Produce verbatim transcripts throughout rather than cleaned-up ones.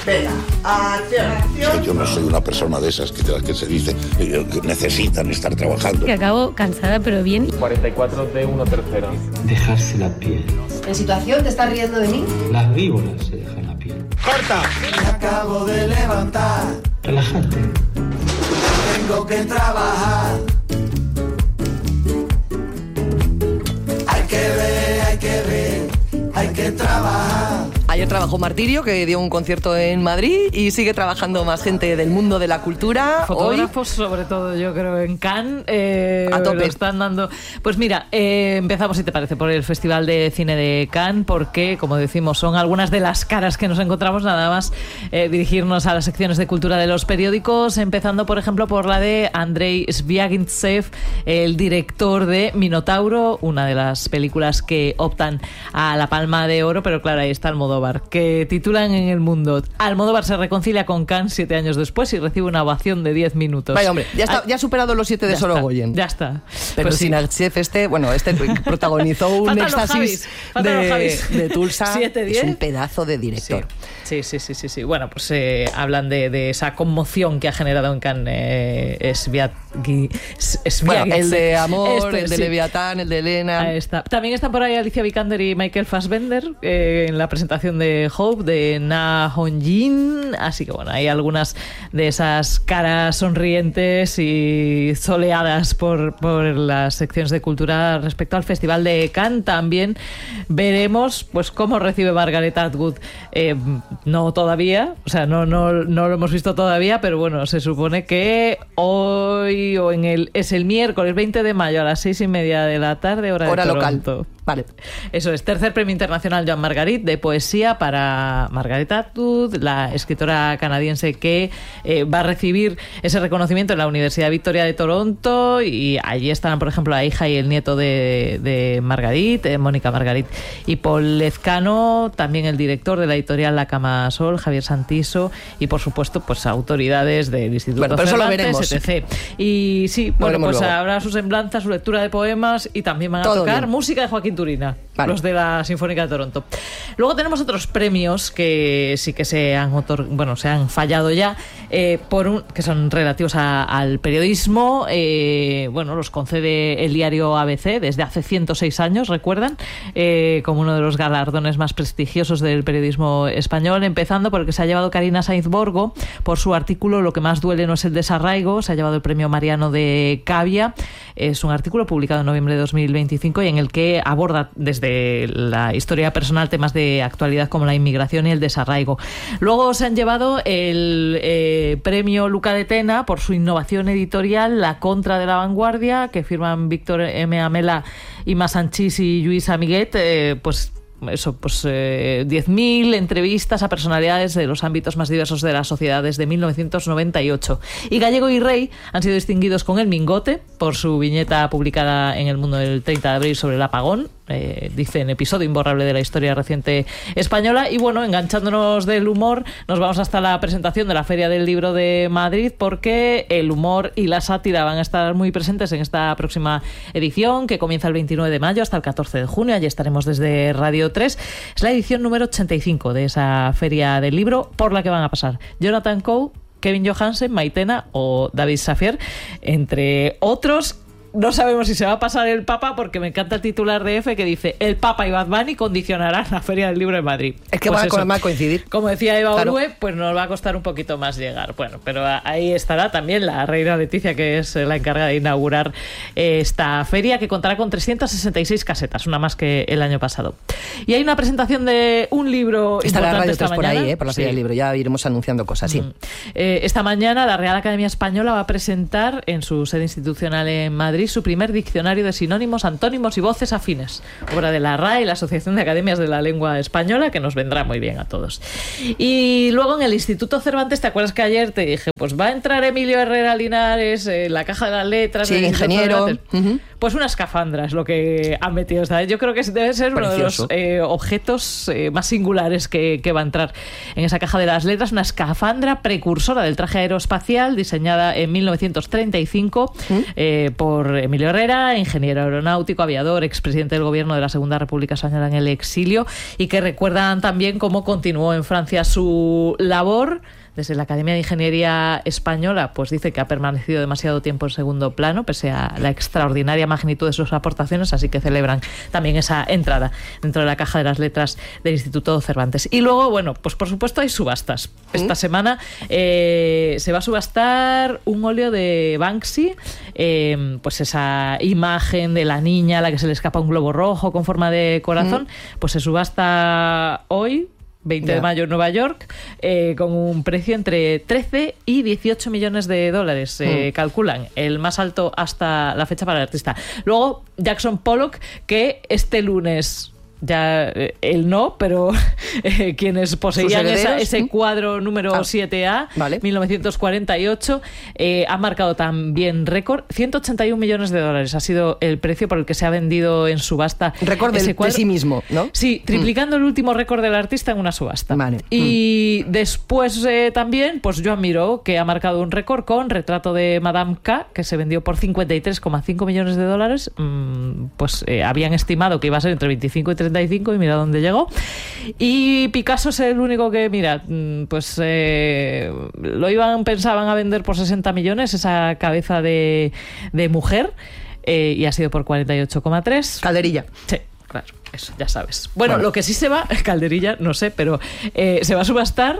Venga, acción, acción. Yo no soy una persona de esas que, que se dice que necesitan estar trabajando. Que acabo cansada, pero bien. cuarenta y cuatro de uno tercero. Dejarse la piel. ¿En situación te estás riendo de mí? Las víboras se dejan la piel. ¡Corta! Me acabo de levantar. Relájate. Tengo que trabajar. Hay que ver, hay que ver, hay que trabajar. Ayer trabajó Martirio, que dio un concierto en Madrid, y sigue trabajando más gente del mundo de la cultura. Fotógrafos, hoy, sobre todo, yo creo, en Cannes. Eh, a tope. Lo están dando. Pues mira, eh, empezamos, si te parece, por el Festival de Cine de Cannes, porque, como decimos, son algunas de las caras que nos encontramos, nada más eh, dirigirnos a las secciones de cultura de los periódicos, empezando, por ejemplo, por la de Andrei Zvyagintsev, el director de Minotauro, una de las películas que optan a la Palma de Oro, pero claro, ahí está Almodóvar, que titulan en El Mundo: Almodóvar se reconcilia con Cannes siete años después y recibe una ovación de diez minutos. Vaya, hombre, ya, está, ya ha superado los siete de Sorogoyen. Ya está. Pero pues Sinarchev sí. este, bueno, este protagonizó un éxtasis de, de Tulsa. siete diez. Es un pedazo de director. Sí, sí, sí, sí, sí. Bueno, pues eh, hablan de, de esa conmoción que ha generado en Cannes eh, Sviagui, bueno, el de Amor, este, el de sí. Leviatán, el de Elena. Ahí está. También están por ahí Alicia Vikander y Michael Fassbender eh, en la presentación de Hope de Na Hong-jin. Así que bueno, hay algunas de esas caras sonrientes y soleadas por, por las secciones de cultura respecto al Festival de Cannes. También veremos pues cómo recibe Margaret Atwood. Eh, no todavía, o sea, no, no, no lo hemos visto todavía, pero bueno, se supone que hoy o en el es el miércoles veinte de mayo a las seis y media de la tarde, hora, hora de Toronto. Local. Vale. Eso es, tercer premio internacional Joan Margarit de poesía para Margaret Atwood, la escritora canadiense que eh, va a recibir ese reconocimiento en la Universidad Victoria de Toronto, y allí estarán, por ejemplo, la hija y el nieto de, de Margarit, eh, Mónica Margarit, y Paul Lezcano, también el director de la editorial La Cama Sol, Javier Santiso, y por supuesto, pues autoridades del Instituto bueno, pero Cervantes, eso lo veremos. etcétera. Y sí, lo bueno, pues luego. habrá su semblanza, su lectura de poemas, y también van a Todo tocar bien. música de Joaquín Turina, vale. los de la Sinfónica de Toronto. Luego tenemos otros premios que sí que se han otor- bueno, se han fallado ya, eh, por un, que son relativos a, al periodismo. Eh, bueno, los concede el diario A B C desde hace ciento seis años, recuerdan, eh, como uno de los galardones más prestigiosos del periodismo español, empezando por el que se ha llevado Karina Sainz Borgo por su artículo Lo que más duele no es el desarraigo. Se ha llevado el premio Mariano de Cavia. Es un artículo publicado en noviembre de dos mil veinticinco y en el que aborda desde la historia personal temas de actualidad como la inmigración y el desarraigo. Luego se han llevado el eh, premio Luca de Tena por su innovación editorial La Contra de la Vanguardia, que firman Víctor M. Amela, Ima Sanchís y Lluís Amiguet, eh, pues eso, pues eh, diez mil entrevistas a personalidades de los ámbitos más diversos de la sociedad desde mil novecientos noventa y ocho. Y Gallego y Rey han sido distinguidos con el Mingote por su viñeta publicada en El Mundo del treinta de abril sobre el apagón. Eh, dicen episodio imborrable de la historia reciente española. Y bueno, enganchándonos del humor, nos vamos hasta la presentación de la Feria del Libro de Madrid, porque el humor y la sátira van a estar muy presentes en esta próxima edición, que comienza el veintinueve de mayo hasta el catorce de junio. Allí estaremos desde Radio tres. Es la edición número ochenta y cinco de esa Feria del Libro, por la que van a pasar Jonathan Coe, Kevin Johansen, Maitena o David Safier, entre otros. No sabemos si se va a pasar el Papa, porque me encanta el titular de F que dice: el Papa y Bad Bunny condicionarán la Feria del Libro de Madrid. Es que pues va, eso, a coincidir. Como decía Eva claro. Orue, pues nos va a costar un poquito más llegar. Bueno, pero ahí estará también la reina Leticia, que es la encargada de inaugurar esta feria, que contará con trescientas sesenta y seis casetas, una más que el año pasado. Y hay una presentación de un libro está importante la Radio esta tres por mañana. ahí, eh, por la Feria Sí. del Libro. Ya iremos anunciando cosas, sí. Mm. Eh, esta mañana la Real Academia Española va a presentar en su sede institucional en Madrid su primer diccionario de sinónimos, antónimos y voces afines, obra de la R A E y la Asociación de Academias de la Lengua Española, que nos vendrá muy bien a todos. Y luego en el Instituto Cervantes, ¿te acuerdas que ayer te dije, pues va a entrar Emilio Herrera Linares en la caja de las letras? Sí, del ingeniero. Uh-huh. Pues una escafandra es lo que han metido. ¿Sabes? Yo creo que debe ser Precioso. uno de los eh, objetos eh, más singulares que, que va a entrar en esa caja de las letras, una escafandra precursora del traje aeroespacial, diseñada en mil novecientos treinta y cinco ¿Mm? eh, por doctor Emilio Herrera, ingeniero aeronáutico, aviador, expresidente del gobierno de la Segunda República Española en el exilio, y que recuerdan también cómo continuó en Francia su labor. Desde la Academia de Ingeniería Española, pues dice que ha permanecido demasiado tiempo en segundo plano, pese a la extraordinaria magnitud de sus aportaciones, así que celebran también esa entrada dentro de la caja de las letras del Instituto Cervantes. Y luego, bueno, pues por supuesto hay subastas. Esta ¿Mm? semana eh, se va a subastar un óleo de Banksy, eh, pues esa imagen de la niña a la que se le escapa un globo rojo con forma de corazón, ¿Mm? Pues se subasta hoy, veinte de mayo en Nueva York, eh, con un precio entre trece y dieciocho millones de dólares, eh, mm. calculan, el más alto hasta la fecha para el artista. Luego, Jackson Pollock, que este lunes... ya eh, él no, pero eh, quienes poseían esa, ese cuadro número ah, siete A, vale. mil novecientos cuarenta y ocho, eh, ha marcado también récord. ciento ochenta y un millones de dólares ha sido el precio por el que se ha vendido en subasta. Récord de, de sí mismo, ¿no? Sí, triplicando mm. el último récord del artista en una subasta. Vale. Y mm. después eh, también, pues Joan Miró, que ha marcado un récord con Retrato de Madame K, que se vendió por cincuenta y tres coma cinco millones de dólares. Mm, pues eh, habían estimado que iba a ser entre veinticinco y treinta y cinco y mira dónde llegó. Y Picasso es el único que, mira, pues eh, lo iban, pensaban a vender por sesenta millones, esa cabeza de, de mujer, eh, y ha sido por cuarenta y ocho coma tres. Calderilla. Sí, claro, eso ya sabes. Bueno, bueno, lo que sí se va, Calderilla, no sé, pero eh, se va a subastar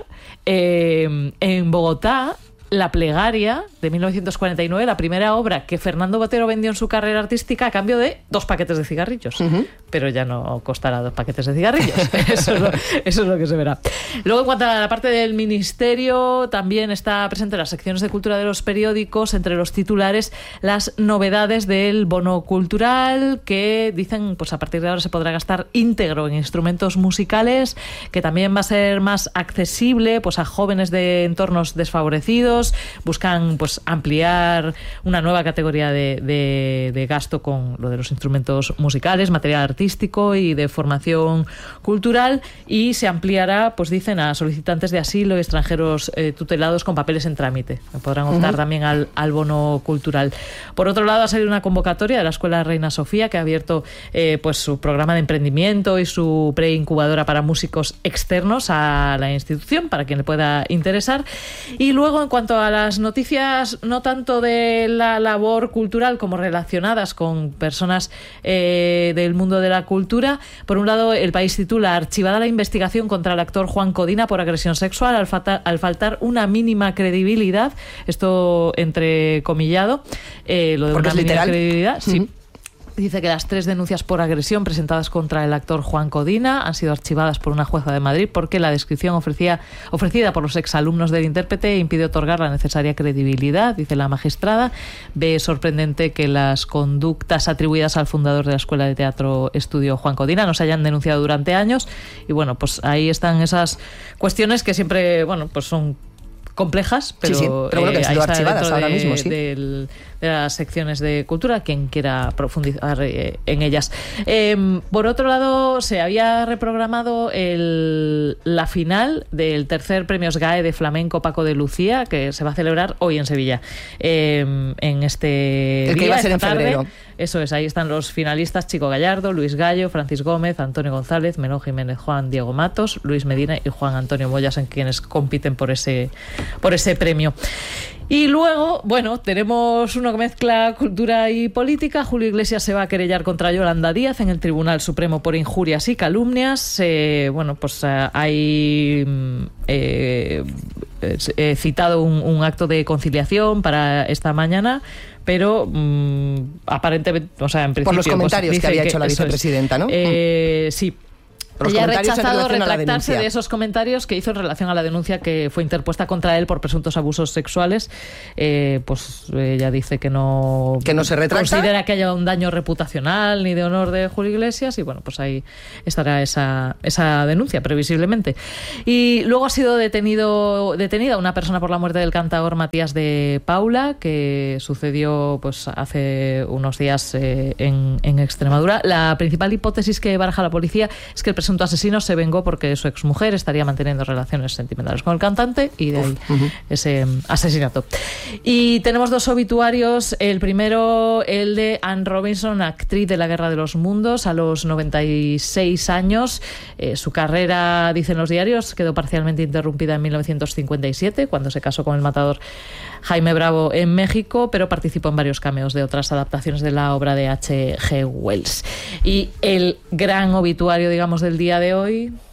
eh, en Bogotá La Plegaria, de mil novecientos cuarenta y nueve, la primera obra que Fernando Botero vendió en su carrera artística a cambio de dos paquetes de cigarrillos. Uh-huh. Pero ya no costará dos paquetes de cigarrillos. Eso es lo, eso es lo que se verá. Luego, en cuanto a la parte del ministerio, también está presente en las secciones de cultura de los periódicos, entre los titulares, las novedades del bono cultural, que dicen, pues a partir de ahora se podrá gastar íntegro en instrumentos musicales, que también va a ser más accesible pues a jóvenes de entornos desfavorecidos. Buscan pues ampliar una nueva categoría de, de, de gasto con lo de los instrumentos musicales, material artístico y de formación cultural, y se ampliará, pues dicen, a solicitantes de asilo y extranjeros eh, tutelados con papeles en trámite. Podrán optar uh-huh. también al, al bono cultural. Por otro lado, ha salido una convocatoria de la Escuela Reina Sofía, que ha abierto eh, pues su programa de emprendimiento y su preincubadora para músicos externos a la institución, para quien le pueda interesar. Y luego, en cuanto a las noticias no tanto de la labor cultural como relacionadas con personas eh, del mundo de la cultura, por un lado, El País titula: archivada la investigación contra el actor Juan Codina por agresión sexual al, fata, al faltar una mínima credibilidad. Esto entrecomillado, eh, lo de Porque una es mínima literal. credibilidad, sí. Uh-huh. Dice que las tres denuncias por agresión presentadas contra el actor Juan Codina han sido archivadas por una jueza de Madrid porque la descripción ofrecía, ofrecida por los exalumnos del intérprete impide otorgar la necesaria credibilidad, dice la magistrada. Ve sorprendente que las conductas atribuidas al fundador de la Escuela de Teatro Estudio Juan Codina no se hayan denunciado durante años, y bueno, pues ahí están esas cuestiones que siempre, bueno, pues son complejas, pero, sí, sí, pero bueno, que han sido eh, archivadas de, ahora mismo, sí. Del, de las secciones de cultura, quien quiera profundizar eh, en ellas. Eh, por otro lado, se había reprogramado el, la final del tercer Premios G A E de Flamenco Paco de Lucía, que se va a celebrar hoy en Sevilla. Eh, en este el que día, iba a ser en tarde, febrero. Eso es, ahí están los finalistas: Chico Gallardo, Luis Gallo, Francis Gómez, Antonio González, Menón Jiménez, Juan Diego Matos, Luis Medina y Juan Antonio Moyas, en quienes compiten por ese, por ese premio. Y luego, bueno, tenemos uno que mezcla cultura y política. Julio Iglesias se va a querellar contra Yolanda Díaz en el Tribunal Supremo por injurias y calumnias. Eh, bueno, pues eh, hay eh, eh, citado un, un acto de conciliación para esta mañana, pero mmm, aparentemente, o sea, en principio... Por los comentarios pues, que había hecho la vicepresidenta, es, ¿no? Eh, sí. Ella ha rechazado retractarse de esos comentarios que hizo en relación a la denuncia que fue interpuesta contra él por presuntos abusos sexuales. Eh, pues ella dice que no, que no se retracta, considera que haya un daño reputacional ni de honor de Julio Iglesias, y bueno, pues ahí estará esa, esa denuncia, previsiblemente. Y luego ha sido detenido detenida una persona por la muerte del cantador Matías de Paula, que sucedió pues hace unos días eh, en, en Extremadura. La principal hipótesis que baraja la policía es que el presidente presunto asesino se vengó porque su exmujer estaría manteniendo relaciones sentimentales con el cantante y de ahí uh-huh. ese asesinato. Y tenemos dos obituarios. El primero, el de Anne Robinson, actriz de La Guerra de los Mundos, a los noventa y seis años. Eh, su carrera, dicen los diarios, quedó parcialmente interrumpida en mil novecientos cincuenta y siete, cuando se casó con el matador Jaime Bravo en México, pero participó en varios cameos de otras adaptaciones de la obra de H G Wells. Y el gran obituario, digamos, del día de hoy...